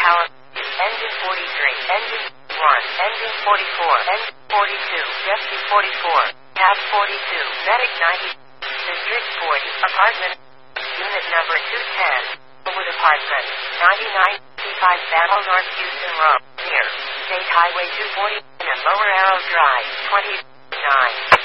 power. Engine 43. Engine 1. Engine 44. Engine 42. Deputy 44. Tab 42. Medic 90. District 40. Apartment. Unit number 210. Wood Apartment. 9955 Battle North Houston Road. Near State Highway 240 and Lower Arrow Drive. 29.